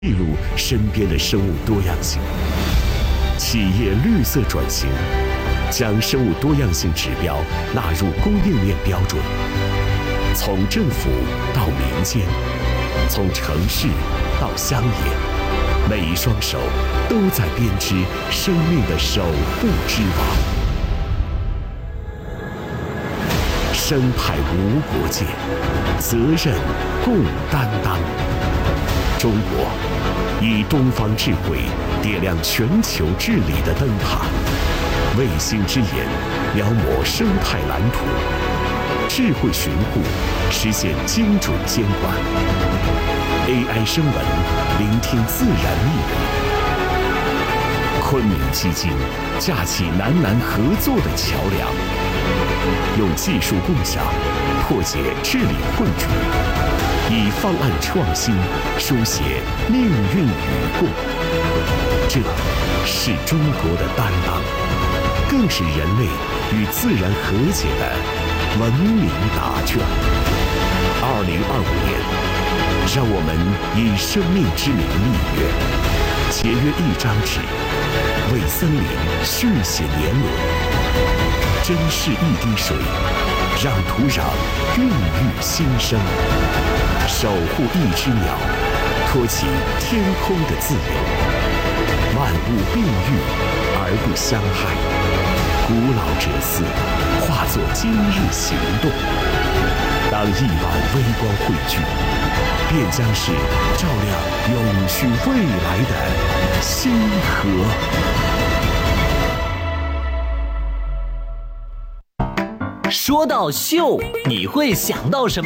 记录身边的生物多样性。企业绿色转型，将生物多样性指标纳入供应链标准。从政府到民间，从城市到乡野，每一双手都在编织生命的守护之网。生态无国界，责任共担当。中国以东方智慧点亮全球治理的灯塔，卫星之眼描摹生态蓝图，智慧巡护实现精准监管。AI 声纹聆听自然密语。昆明基金架起南南合作的桥梁，用技术共享破解治理困局，以方案创新书写命运与共。这是中国的担当，更是人类与自然和解的文明答卷。2025年，让我们以生命之名立约，节约一张纸，为森林续写年轮，珍视一滴水，让土壤孕育新生，守护一只鸟，托起天空的自由。万物并育而不相害，古老哲思化作今日行动。当亿万微光汇聚，便将是照亮永续未来的星河。 说到秀，你会想到什么？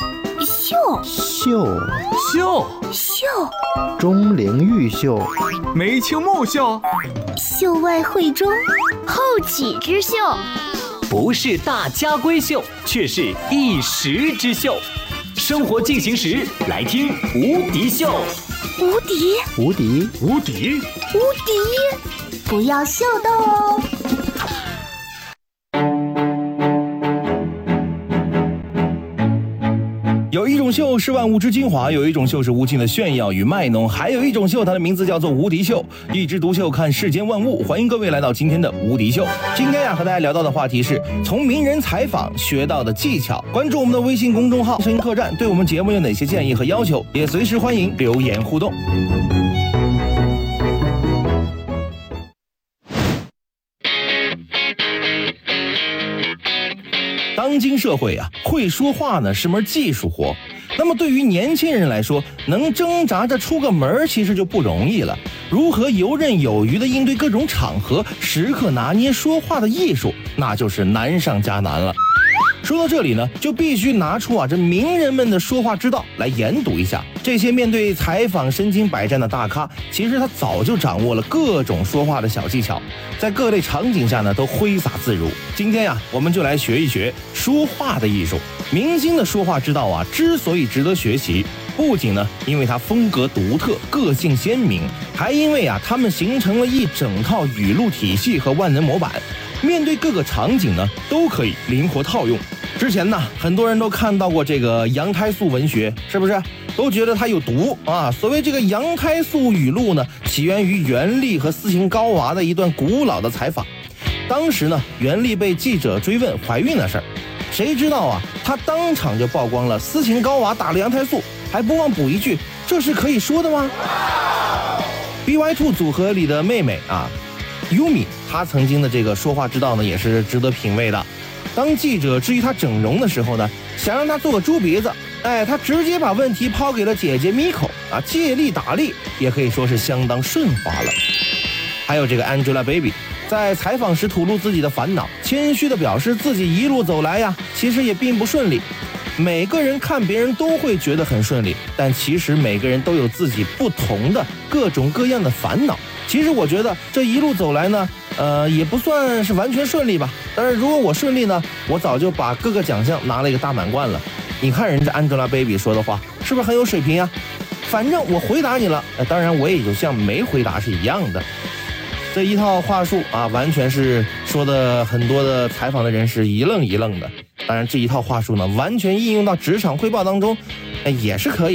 秀，钟灵毓秀， 梅清木秀， 秀外慧中，后起之秀。 不是大家闺秀，却是一时之秀。生活进行时，来听无敌秀。 无敌，不要秀逗哦。 有一种秀是万物之精华，有一种秀是无尽的炫耀与卖弄，还有一种秀，它的名字叫做无敌秀。一枝独秀，看世间万物。欢迎各位来到今天的无敌秀。今天和大家聊到的话题是从名人采访学到的技巧。关注我们的微信公众号声音客栈，对我们节目有哪些建议和要求，也随时欢迎留言互动。当今社会啊，会说话呢是门技术活。那么对于年轻人来说，能挣扎着出个门其实就不容易了。如何游刃有余地应对各种场合，时刻拿捏说话的艺术，那就是难上加难了。说到这里呢，就必须拿出这名人们的说话之道来研读一下。这些面对采访身经百战的大咖，其实他早就掌握了各种说话的小技巧，在各类场景下呢都挥洒自如。今天我们就来学一学说话的艺术。明星的说话之道之所以值得学习，不仅呢因为他风格独特、个性鲜明，还因为他们形成了一整套语录体系和万能模板。面对各个场景呢，都可以灵活套用。之前呢，很多人都看到过这个羊胎素文学，是不是？都觉得它有毒啊。所谓这个羊胎素语录呢，起源于袁立和斯琴高娃的一段古老的采访。当时呢，袁立被记者追问怀孕的事儿，谁知道他当场就曝光了斯琴高娃打了羊胎素，还不忘补一句：“这是可以说的吗？”BY2 组合里的妹妹Yumi， 她曾经的这个说话之道呢，也是值得品味的。当记者质疑她整容的时候呢，想让她做个猪鼻子，她直接把问题抛给了姐姐 Miko， 借力打力，也可以说是相当顺滑了。还有这个 Angelababy， 在采访时吐露自己的烦恼，谦虚地表示自己一路走来其实也并不顺利。每个人看别人都会觉得很顺利，但其实每个人都有自己不同的各种各样的烦恼。其实我觉得这一路走来呢，也不算是完全顺利吧。但是如果我顺利呢，我早就把各个奖项拿了一个大满贯了。你看人家 Angelababy 说的话，是不是很有水平啊？反正我回答你了，当然我也就像没回答是一样的。这一套话术完全是说的很多的采访的人是一愣一愣的。当然这一套话术呢，完全应用到职场汇报当中，也是可以的。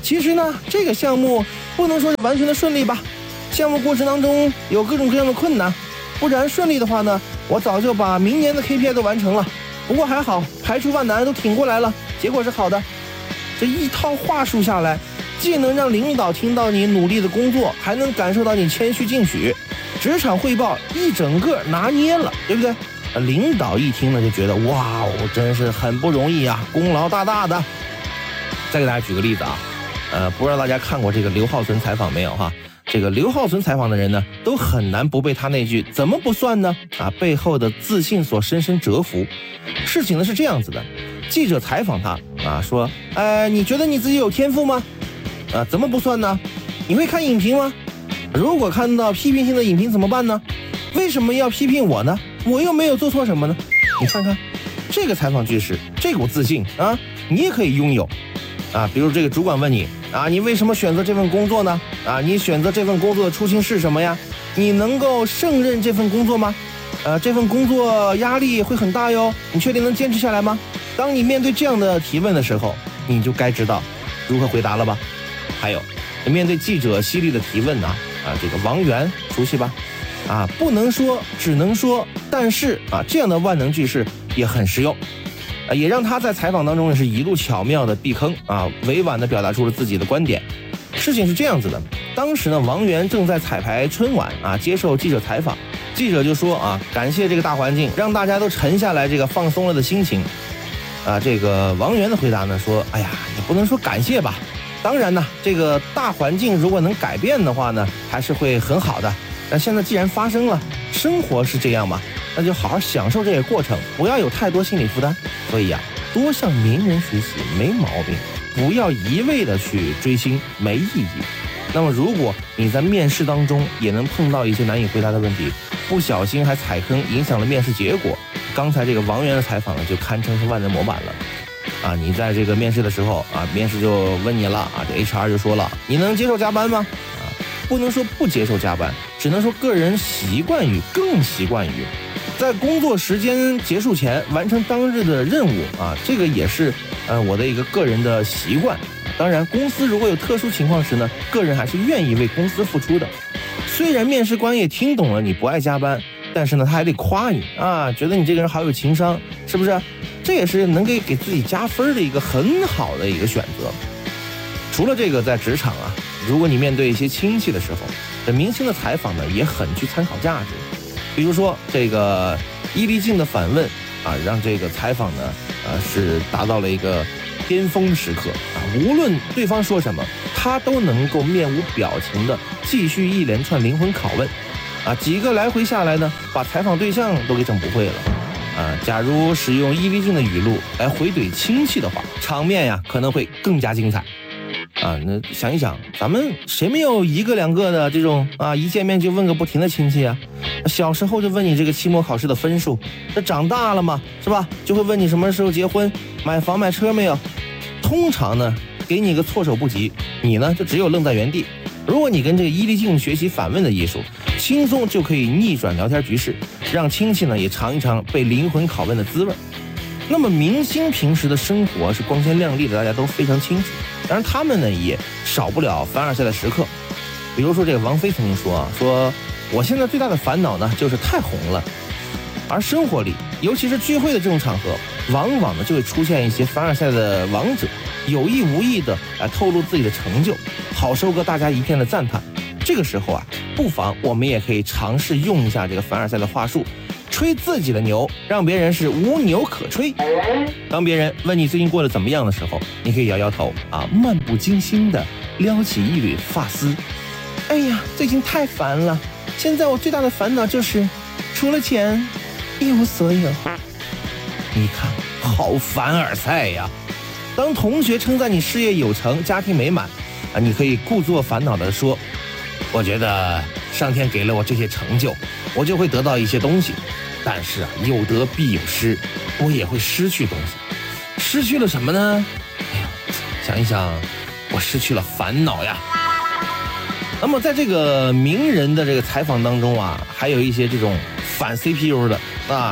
其实呢，这个项目不能说是完全的顺利吧，项目过程当中有各种各样的困难，不然顺利的话呢，我早就把明年的 KPI 都完成了。不过还好，排除万难都挺过来了，结果是好的。这一套话术下来，既能让领导听到你努力的工作，还能感受到你谦虚进取，职场汇报一整个拿捏了，对不对？领导一听呢就觉得哇哦，真是很不容易啊，功劳大大的。再给大家举个例子啊，不知道大家看过这个刘浩存采访没有哈？这个刘浩存采访的人呢，都很难不被他那句怎么不算呢背后的自信所深深折服。事情呢是这样子的，记者采访他说，你觉得你自己有天赋吗？怎么不算呢？你会看影评吗？如果看到批评性的影评怎么办呢？为什么要批评我呢？我又没有做错什么呢？你看看这个采访句式，这股自信你也可以拥有比如这个主管问你你为什么选择这份工作呢？你选择这份工作的初心是什么呀？你能够胜任这份工作吗？这份工作压力会很大哟，你确定能坚持下来吗？当你面对这样的提问的时候，你就该知道如何回答了吧。还有面对记者犀利的提问这个王源熟悉吧？不能说，只能说，但是这样的万能句式也很实用，也让他在采访当中是一路巧妙的避坑委婉的表达出了自己的观点。事情是这样子的，当时呢，王源正在彩排春晚接受记者采访，记者就说感谢这个大环境，让大家都沉下来这个放松了的心情。这个王源的回答呢说，哎呀，也不能说感谢吧，当然呢，这个大环境如果能改变的话呢，还是会很好的。但现在既然发生了，生活是这样嘛，那就好好享受这个过程，不要有太多心理负担。所以多向名人学习没毛病，不要一味的去追星，没意义。那么如果你在面试当中也能碰到一些难以回答的问题，不小心还踩坑影响了面试结果，刚才这个王源的采访呢，就堪称是万能模板了。你在这个面试的时候面试就问你了这 HR 就说了，你能接受加班吗？不能说不接受加班，只能说个人更习惯于在工作时间结束前完成当日的任务这个也是我的一个个人的习惯。当然公司如果有特殊情况时呢，个人还是愿意为公司付出的。虽然面试官也听懂了你不爱加班，但是呢他还得夸你觉得你这个人好有情商，是不是？这也是能给自己加分的一个很好的一个选择。除了这个，在职场如果你面对一些亲戚的时候，这明星的采访呢也很具参考价值。比如说这个伊丽静的反问让这个采访呢是达到了一个巅峰时刻无论对方说什么，他都能够面无表情的继续一连串灵魂拷问几个来回下来呢，把采访对象都给整不会了假如使用伊丽静的语录来回怼亲戚的话，场面可能会更加精彩那想一想，咱们谁没有一个两个的这种一见面就问个不停的亲戚小时候就问你这个期末考试的分数，这长大了嘛，是吧？就会问你什么时候结婚，买房买车没有。通常呢，给你个措手不及，你呢就只有愣在原地。如果你跟这个伊丽静学习反问的艺术，轻松就可以逆转聊天局势，让亲戚呢也尝一尝被灵魂拷问的滋味。那么明星平时的生活是光鲜亮丽的，大家都非常清楚。当然他们呢也少不了凡尔赛的时刻。比如说这个王菲曾经说我现在最大的烦恼呢就是太红了。而生活里，尤其是聚会的这种场合，往往呢就会出现一些凡尔赛的王者，有意无意的来透露自己的成就，好收割大家一片的赞叹。这个时候不妨我们也可以尝试用一下这个凡尔赛的话术，吹自己的牛，让别人是无牛可吹。当别人问你最近过得怎么样的时候，你可以摇摇头漫不经心的撩起一缕发丝。哎呀，最近太烦了，现在我最大的烦恼就是除了钱一无所有。你看，好凡尔赛呀！当同学称赞你事业有成、家庭美满你可以故作烦恼的说，我觉得上天给了我这些成就，我就会得到一些东西，但是有得必有失，我也会失去东西。失去了什么呢？哎呀，想一想，我失去了烦恼呀。那么在这个名人的这个采访当中还有一些这种反 CPU 的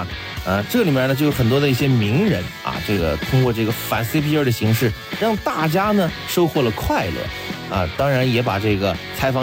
这里面呢就有很多的一些名人啊，这个通过这个反 CPR 的形式，让大家呢收获了快乐啊，当然也把这个采访